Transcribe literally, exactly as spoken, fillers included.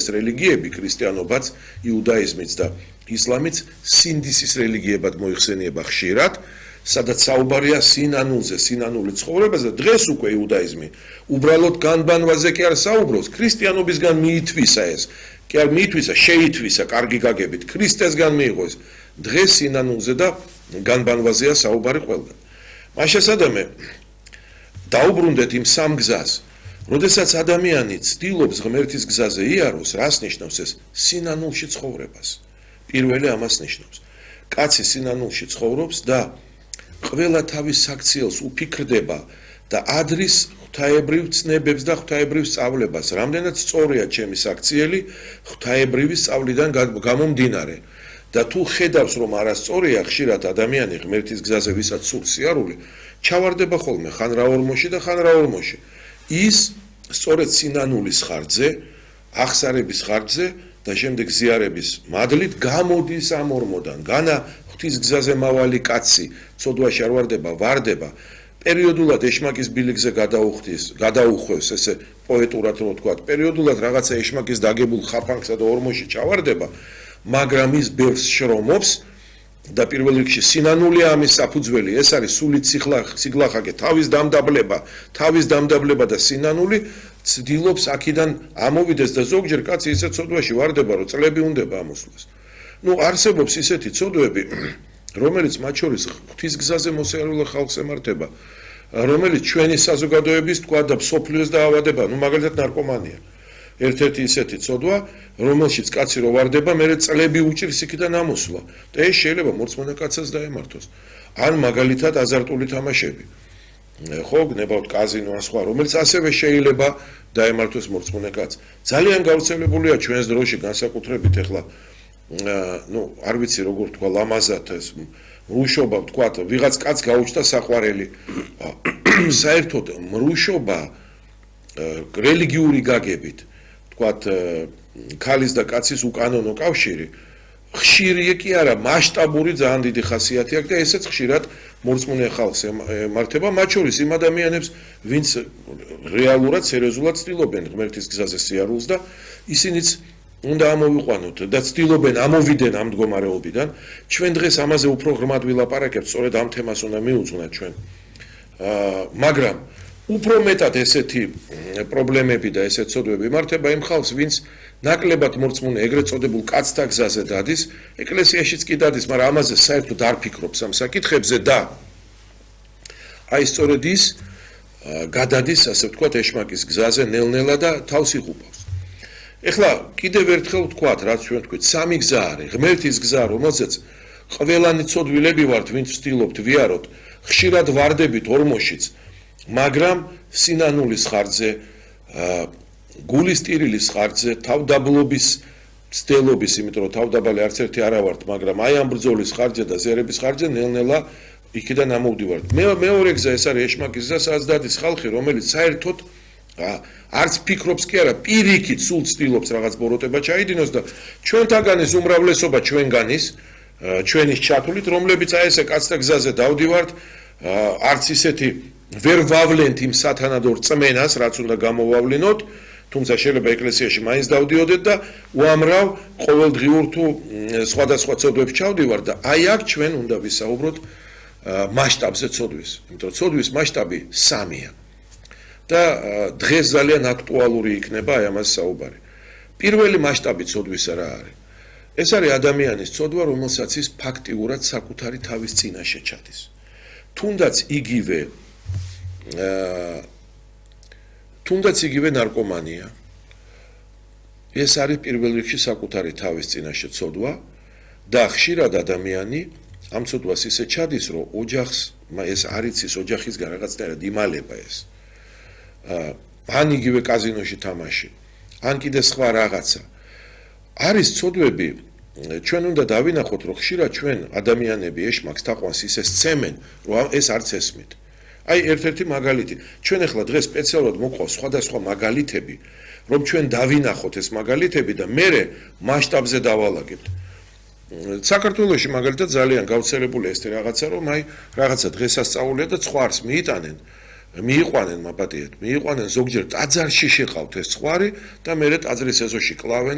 რელიგიები, ქრისტიანობაც, იუდაიზმიც და ისლამიც სინდისის რელიგიებად მოიხსენიება ხშირად, სადაც საუბარია სინანულზე, სინანული ცხოვრებაზე. დღეს უკვე იუდაიზმი უბრალოდ განბანვაზე კი არ საუბრობს, ქრისტიანობისგან მიითვისა ეს, კი არ მიითვისა, შეითვისა კარგი გაგებით, ქრისტესგან მიიღო ეს. დღეს სინანულზე და განბანვაზეა საუბარი ყველგან. მას შესადამე დაუბრუნდეთ იმ სამ გზას, როდესაც ადამიანი ცდილობს ღმერთის გზაზე იაროს, რას ნიშნავს ეს? სინანულში ცხოვრებას. პირველი ამას ნიშნავს. კაცი სინანულში ცხოვრობს და ყველა თავის საქციელს უფიქრდება და ადრის ღვთაებრივ ცნებებს და ღვთაებრივ სწავლებას. რამდენად სწორია ჩემი საქციელი ღვთაებრივი სწავლიდან გამომდინარე. და თუ ხედავს რომ არასწორია, ხშირად ადამიანი ღმერთის გზაზე ვისაც სურს სიარული, ჩავარდება ხოლმე ხან რა ორმოში და ხან რა ორმოში. ის სწორედ სინანულის ხარჯზე, აღსარების ხარჯზე და შემდეგ ზიარების მადლით გამოდის ამ ორმოდან. განა ღვთის გზაზე მავალი კაცი ცოდვაში არ ვარდება, ვარდება. პერიოდულად ეშმაკის ბილიკზე გადაუხდის, გადაუხვევს, ესე პოეტურად რო ვთქვათ, პერიოდულად რაღაცა ეშმაკის დაგებულ ხაფანგსა და ორმოში ჩავარდება, მაგრამ ის ბევრს შრომობს და პირველ რიგში სინანულია ამის საფუძველი, ეს არის სული ციგლახაკე, თავის დამდაბლება, თავის დამდაბლება და სინანული ცდილობს აქედან ამოვიდეს და ზოგჯერ კაცი ისე ცოდვაში ვარდება, რომ წლები უნდება ამოსვლას. ნუ არსებობს ისეთი ცოდვები, რომელიც მათ შორის ღვთის გზაზე მოსიარულე ხალხს ემართება, რომელიც ჩვენი საზოგადოების თქვა და მსოფლიოს დაავადება, ნუ მაგალითად ნარკომანია. ერთ-ერთი ისეთი ცოდვა, რომელშიც კაცი რო ვარდება, მერე წლები უჭირს იქიდან ამოსვლა და ეს შეიძლება მორწმუნე კაცსაც დაემართოს. ან მაგალითად აზარტული თამაშები. ხო, გნებავთ კაზინო ან სხვა, რომელიც ასევე შეიძლება დაემართოს მორწმუნე კაცს. ძალიან გავრცელებულია ჩვენს დროში განსაკუთრებით ეხლა ну, არ ვიცი როგორ თქვა, ლამაზად ეს მრუშობა, თქვა, ვიღაც კაცს გაუჩნდა საყვარელი. საერთოდ მრუშობა რელიგიური გაგებით, თქვა, ქალის და კაცის უკანონო კავშირი, ხშირია კი არა, მასშტაბური ძალიან დიდი ხასიათი აქვს და ესეც ხშირად მორწმუნე ხალხს ემართება, მათ შორის იმ ადამიანებს, ვინც რეალურად, სერიოზულად ცდილობენ ღმერთის გზაზე სიარულს და ისინიც უნდა ამოვიყვანოთ და ცდილობენ ამოვიდენ ამ მდგომარეობიდან. ჩვენ დღეს ამაზე უფრო ღრმად ვილაპარაკებთ, სწორედ ამ თემას უნდა მიუძღვნათ ჩვენ. მაგრამ უფრო მეტად ესეთი პრობლემები და ესეთ ცოდვები იმართება იმ ხალხს, ვინც ნაკლებად მორწმუნე, ეგრეთ წოდებულ კაცთა გზაზე დადის, ეკლესიაშიც კი დადის, მაგრამ ამაზე საერთოდ არ ფიქრობს ამ საკითხებზე და აი სწორედ ის გადადის, ასე ვთქვათ, ეშმაკის გზაზე ნელ-ნელა და თავს იღუპავს. ეხლა კიდევ ერთხელ ვთქვათ, რაც ჩვენ ვთქვით, სამი გზა არის, ღმერთის გზა, რომელზეც ყველანი ცოდვილები ვართ, ვინც ვცდილობთ ვიაროთ, ხშირად ვარდებით ორმოშიც, მაგრამ სინანულის ხარჯზე, გულის ტირილის ხარჯზე, თავდაბლობის ცდელობის, იმიტომ რომ თავდაბალი არც ერთი არა ვართ, მაგრამ აი ამ ბრძოლის ხარჯზე და ზერების ხარჯზე ნელ-ნელა იქიდან ამოვდივართ. მეორე გზა ეს არის ეშმაკის გზა, სადაც დადის ხალხი, რომელიც საერთოდ არც ფიქრობს კი არა, პირიქით სულ ცდილობს რაღაც ბოროტება ჩაიდინოს და ჩვენთაგანის უმრავლესობა ჩვენგანის, ჩვენის ჩათვლით, რომლებიც აი ესე კაცთა გზაზე დავდივართ, არც ისეთი ვერ ვავლენთ იმ სათანადო რწმენას, რაც უნდა გამოვავლინოთ, თუმცა შეიძლება ეკლესიაში მაინც დავდიოდეთ და უამრავ ყოველდღიურ თუ სხვადასხვა ცოდვებს ჩავდივართ და აი აქ ჩვენ უნდა ვისაუბროთ მასშტაბზე ცოდვის, იმიტომ რომ ცოდვის მასშტაბი სამია. და დღეს ძალიან აქტუალური იქნება აი ამას საუბარი. პირველი მასშტაბი ცოდვისა რა არის? ეს არის ადამიანის ცოდვა, რომელსაც ის ფაქტიურად საკუთარი თავის წინაშე ჩადის. თუნდაც იგივე თუნდაც იგივე ნარკომანია. ეს არის პირველ რიგში საკუთარი თავის წინაშე ცოდვა და ხშირად ადამიანი ამ ცოდვას ისე ჩადის, რომ ოჯახს ეს არ იცის, ოჯახისგან რაღაცნაირად იმალება ეს. ან იგივე კაზინოში თამაში, ან კიდე სხვა რაღაცა. არის ცოდვები, ჩვენ უნდა დავინახოთ, რომ ხშირად ჩვენ ადამიანები ეშმაკს თაყვანს ისე სცემენ, რომ ეს არც ესმით. აი ერთ-ერთი მაგალითი, ჩვენ ახლა დღეს სპეციალურად მოყავს სხვადასხვა მაგალითები, რომ ჩვენ დავინახოთ ეს მაგალითები და მერე მასშტაბზე დავალაგებთ. საქართველოში მაგალითად ძალიან გავრცელებული ეს რაღაცა, რომ აი რაღაცა დღესასწაულია და ცხვარს მიიტანენ, მიიყვანენ მაპატიეთ, მიიყვანენ ზოგჯერ ტაძარში შეყავთ ეს ცხვარი და მერე ტაძრის ეზოში კლავენ